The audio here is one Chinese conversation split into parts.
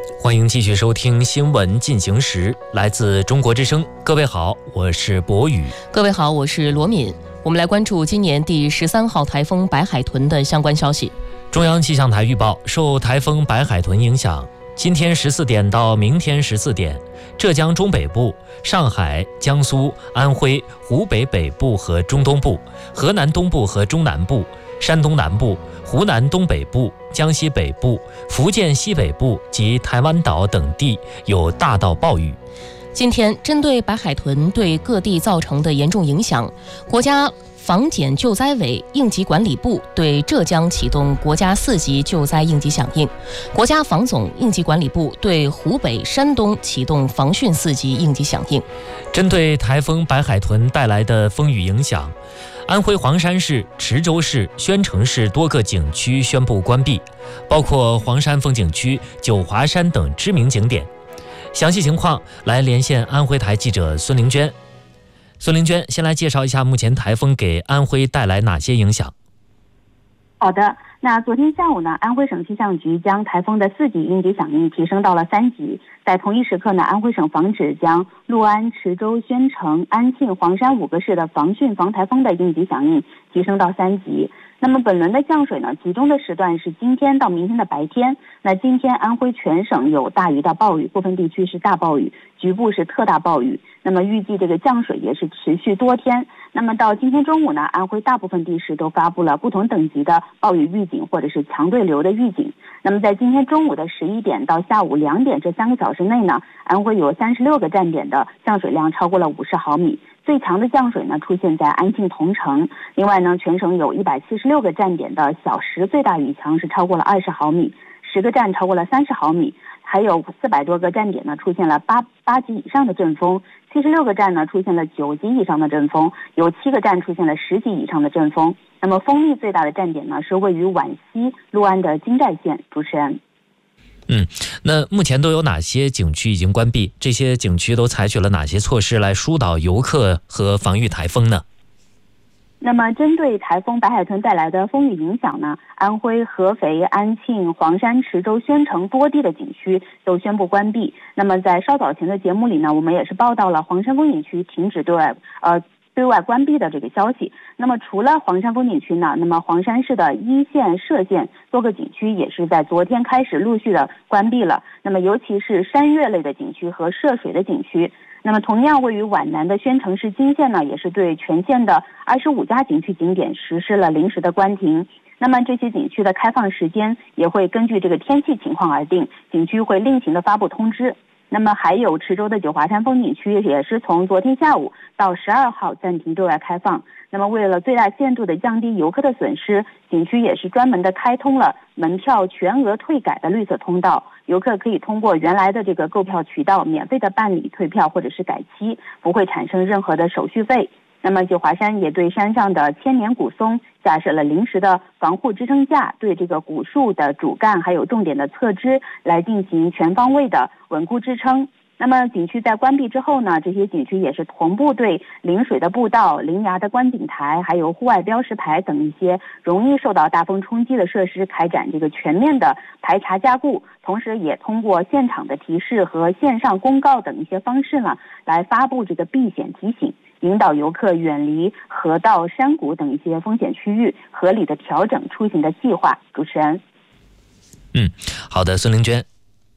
欢迎继续收听新闻进行时，来自中国之声。各位好，我是博宇。 各位好，我是罗敏。我们来关注今年第13号台风白海豚的相关消息。 中央气象台预报，受台风白海豚影响，今天14点到明天14点，浙江中北部、上海、江苏、安徽、湖北北部和中东部、河南东部和中南部、山东南部、湖南东北部、江西北部、福建西北部及台湾岛等地有大到暴雨。 今天，针对白海豚对各地造成的严重影响，国家防检救灾委应急管理部对浙江启动国家4级救灾应急响应，国家防总应急管理部对湖北、山东启动防汛4级应急响应。 针对台风白海豚带来的风雨影响，安徽黄山市、池州市、宣城市多个景区宣布关闭，包括黄山风景区、九华山等知名景点。详细情况来连线安徽台记者孙玲娟。孙玲娟，先来介绍一下目前台风给安徽带来哪些影响？ 好的，那昨天下午呢，安徽省气象局将台风的4级应急响应提升到了3级。在同一时刻呢，安徽省防指将六安、池州、宣城、安庆、黄山5个市的防汛防台风的应急响应提升到3级。那么本轮的降水呢，集中的时段是今天到明天的白天。那今天安徽全省有大雨到暴雨，部分地区是大暴雨，局部是特大暴雨。那么预计这个降水也是持续多天。那么到今天中午呢，安徽大部分地市都发布了不同等级的暴雨预警或者是强对流的预警。那么在今天中午的11点到下午2点这3个小时内呢，安徽有36个站点的降水量超过了50毫米。最强的降水呢出现在安庆桐城。另外呢，全省有176个站点的小时最大雨强是超过了20毫米，10个站超过了30毫米，还有400多个站点呢出现了八级以上的阵风，76个站呢出现了9级以上的阵风，有7个站出现了10级以上的阵风。那么风力最大的站点呢是位于皖西六安的金寨县。主持人。 那目前都有哪些景区已经关闭？这些景区都采取了哪些措施来疏导游客和防御台风呢？ 那么针对台风白海豚带来的风雨影响呢，安徽合肥、安庆、黄山、池州、宣城多地的景区都宣布关闭。那么在稍早前的节目里呢，我们也是报道了黄山风景区停止对外关闭的这个消息。那么除了黄山风景区呢，那么黄山市的一线、歙县多个景区也是在昨天开始陆续的关闭了。那么尤其是山岳类的景区和涉水的景区。那么同样位于皖南的宣城市金县呢，也是对全县的25家景区景点实施了临时的关停。那么这些景区的开放时间也会根据这个天气情况而定，景区会另行的发布通知。那么还有池州的九华山风景区也是从昨天下午到12号暂停对外开放。那么为了最大限度的降低游客的损失，景区也是专门的开通了门票全额退改的绿色通道，游客可以通过原来的这个购票渠道免费的办理退票或者是改期，不会产生任何的手续费。那么九华山也对山上的千年古松架设了临时的防护支撑架，对这个古树的主干还有重点的侧枝来进行全方位的稳固支撑。那么景区在关闭之后呢，这些景区也是同步对临水的步道、临崖的观景台还有户外标识牌等一些容易受到大风冲击的设施开展这个全面的排查加固，同时也通过现场的提示和线上公告等一些方式呢，来发布这个避险提醒，引导游客远离河道、山谷等一些风险区域，合理的调整出行的计划。主持人。 好的，孙玲娟。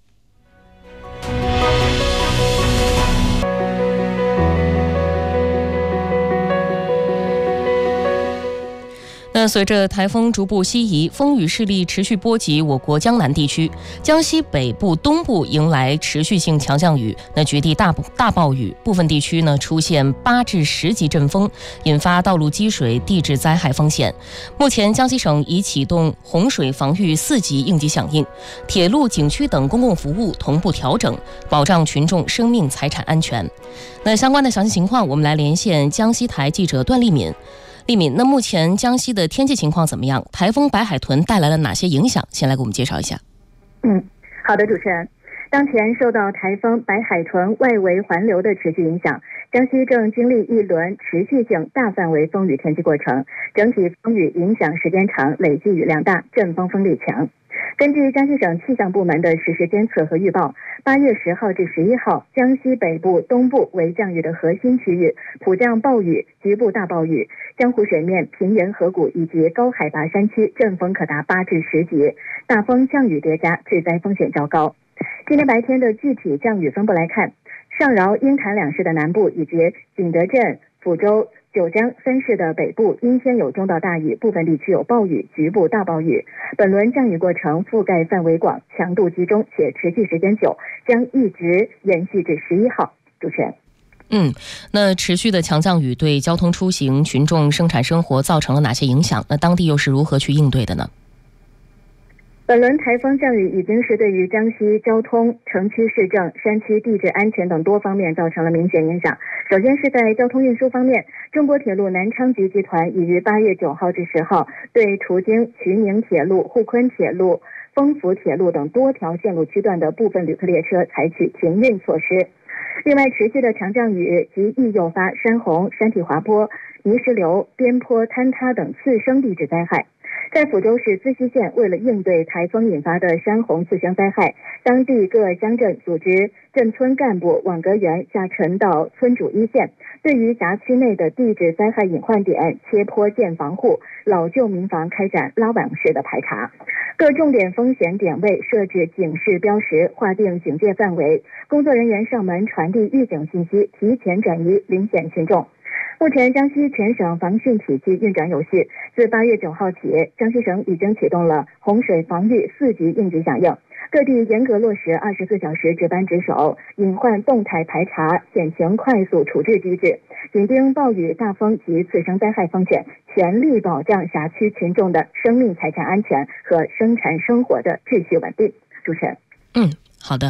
那随着台风逐步西移，风雨势力持续波及我国江南地区，江西北部、东部迎来持续性强降雨，那局地大暴雨，部分地区呢出现8至10级阵风，引发道路积水、地质灾害风险。目前江西省已启动洪水防御4级应急响应，铁路、景区等公共服务同步调整，保障群众生命财产安全。那相关的详细情况，我们来连线江西台记者段丽敏。丽敏，那目前江西的天气情况怎么样？台风白海豚带来了哪些影响？先来给我们介绍一下。 好的，主持人。当前受到台风白海豚外围环流的持续影响，江西正经历一轮持续性大范围风雨天气过程，整体风雨影响时间长，累计雨量大，阵风风力强。 根据江西省气象部门的实时监测和预报，8月10号至11号，江西北部、东部为降雨的核心区域，普降暴雨、局部大暴雨，江湖水面、平原河谷以及高海拔山区阵风可达8至10级，大风降雨叠加，致灾风险较高。今天白天的具体降雨分布来看，上饶、鹰潭两市的南部以及景德镇、抚州、九江3市的北部阴天有中到大雨，部分地区有暴雨、局部大暴雨。本轮降雨过程覆盖范围广，强度集中且持续时间久，将一直延续至11号。主持人。 那持续的强降雨对交通出行、群众生产生活造成了哪些影响？那当地又是如何去应对的呢？ 本轮台风降雨已经是对于江西交通、城区市政、山区地质安全等多方面造成了明显影响。首先是在交通运输方面，中国铁路南昌局集团已于8月9号至10号对途经衢宁铁路、沪昆铁路、丰福铁路等多条线路区段的部分旅客列车采取停运措施。另外，持续的强降雨极易诱发山洪、山体滑坡、泥石流、边坡坍塌等次生地质灾害。在抚州市资溪县，为了应对台风引发的山洪次生灾害，当地各乡镇组织镇村干部网格员下沉到村主一线，对于辖区内的地质灾害隐患点、切坡建防护、老旧民房开展拉网式的排查。各重点风险点位设置警示标识，划定警戒范围，工作人员上门传递预警信息，提前转移临险群众。目前江西全省防汛体系运转有序，自8月9号起，江西省已经启动了洪水防御4级应急响应，各地严格落实24小时值班值守、隐患动态排查、险情快速处置机制，紧盯暴雨、大风及次生灾害风险，全力保障辖区群众的生命财产安全和生产生活的秩序稳定。主持人。 好的。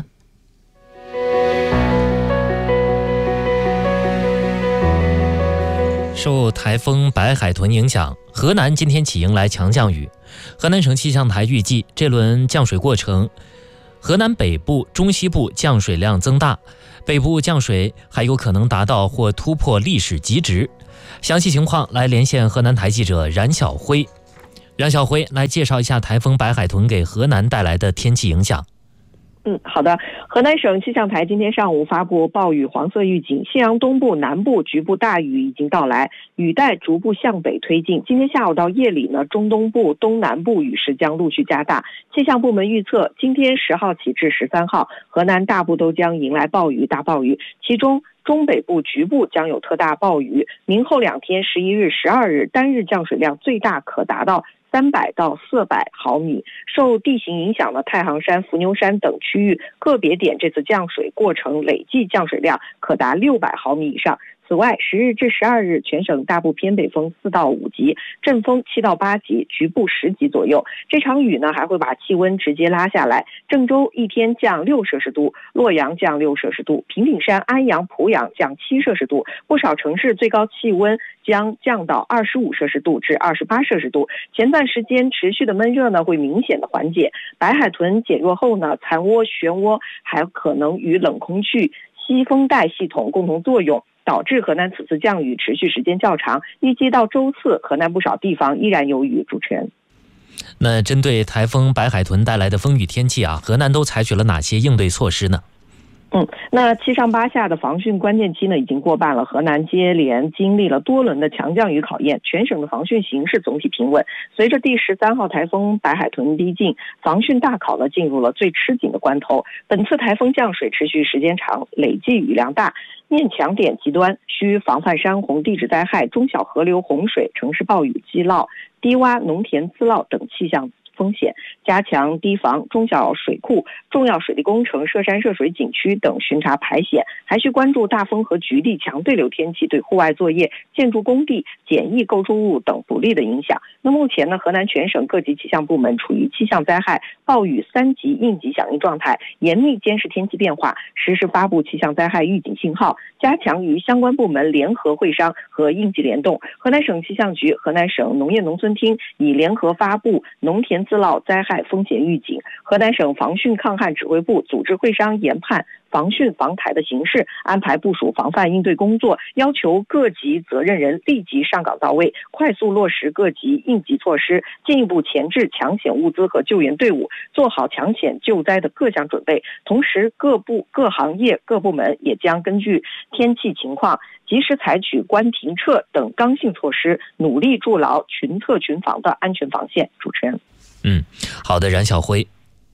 受台风白海豚影响，河南今天起迎来强降雨。河南省气象台预计，这轮降水过程，河南北部、中西部降水量增大，北部降水还有可能达到或突破历史极值。详细情况来连线河南台记者冉晓辉。冉晓辉来介绍一下台风白海豚给河南带来的天气影响。 好的。河南省气象台今天上午发布暴雨黄色预警，信阳东部、南部局部大雨已经到来，雨带逐步向北推进。今天下午到夜里呢，中东部、东南部雨势将陆续加大。气象部门预测，今天10号起至13号，河南大部都将迎来暴雨、大暴雨，其中中北部局部将有特大暴雨。明后2天11日、12日单日降水量最大可达到300到400毫米。受地形影响的太行山、伏牛山等区域个别点这次降水过程累计降水量可达600毫米以上。此外，10日至12日，全省大部偏北风4到5级，阵风7到8级，局部10级左右。这场雨呢，还会把气温直接拉下来。郑州一天降6摄氏度，洛阳降6摄氏度，平顶山、安阳、濮阳降7摄氏度，不少城市最高气温将降到25摄氏度至28摄氏度。前段时间持续的闷热呢，会明显的缓解。白海豚减弱后呢，残涡、漩涡还可能与冷空气西风带系统共同作用，导致河南此次降雨持续时间较长，预计到周四，河南不少地方依然有雨。主持人。 那针对台风白海豚带来的风雨天气河南都采取了哪些应对措施呢？ 那7上8下的防汛关键期呢已经过半了，河南接连经历了多轮的强降雨考验，全省的防汛形势总体平稳。随着第13号台风白海豚逼近，防汛大考呢进入了最吃紧的关头。本次台风降水持续时间长，累计雨量大，面强点极端，需防范山洪、地质灾害、中小河流洪水、城市暴雨积涝、低洼农田自涝等气象风险，加强堤防、中小水库、重要水利工程、涉山涉水景区等巡查排险，还需关注大风和局地强对流天气对户外作业、建筑工地、简易构筑物等不利的影响。那目前呢，河南全省各级气象部门处于气象灾害、暴雨3级应急响应状态，严密监视天气变化，实时发布气象灾害预警信号，加强与相关部门联合会商和应急联动。河南省气象局、河南省农业农村厅已联合发布农田自涝灾害风险预警。河南省防汛抗旱指挥部组织会商研判防汛防台的形势，安排部署防范应对工作，要求各级责任人立即上岗到位，快速落实各级应急措施，进一步前置抢险物资和救援队伍，做好抢险救灾的各项准备。同时，各部、各行业、各部门也将根据天气情况，及时采取关停撤等刚性措施，努力筑牢群策群防的安全防线。主持人， 好的，冉晓辉。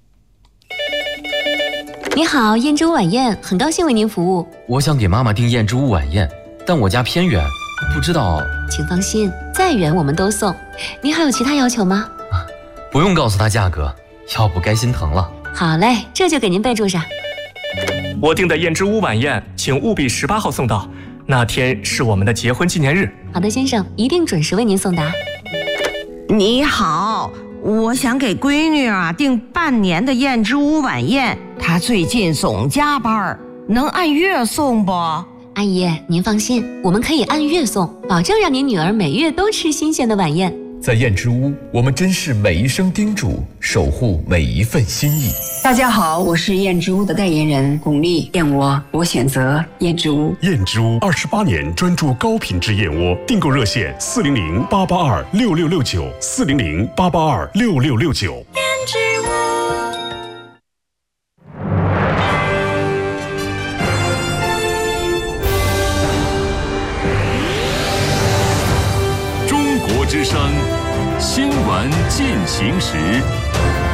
你好，燕之屋晚宴，很高兴为您服务。 我想给妈妈订燕之屋晚宴，但我家偏远，不知道。 请放心，再远我们都送。您还有其他要求吗？ 不用告诉她价格，要不该心疼了。 好嘞，这就给您备注上。 我订的燕之屋晚宴，请务必18号送到，那天是我们的结婚纪念日。 好的，先生，一定准时为您送达。 你好，我想给闺女订半年的燕之屋晚宴，她最近总加班，能按月送不？ 阿姨，您放心，我们可以按月送，保证让您女儿每月都吃新鲜的晚宴。 在燕之屋，我们珍视每一声叮嘱，守护每一份心意。 大家好，我是燕之屋的代言人巩俐，燕窝我选择燕之屋。 燕之屋28年专注高品质燕窝，订购热线400-882-6669，400-882-6669。燕之屋。 中国之声，新闻进行时。